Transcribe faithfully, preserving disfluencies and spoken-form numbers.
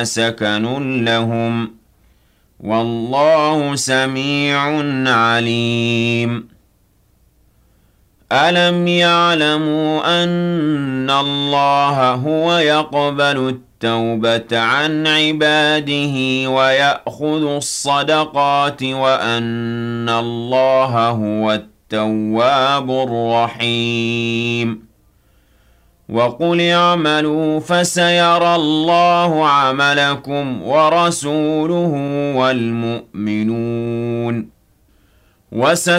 سكن لهم والله سميع عليم ألم يعلموا أن الله هو يقبل التوبة عن عباده ويأخذ الصدقات وأن الله هو التواب الرحيم وقل اعملوا فسيرى الله عملكم ورسوله والمؤمنون وست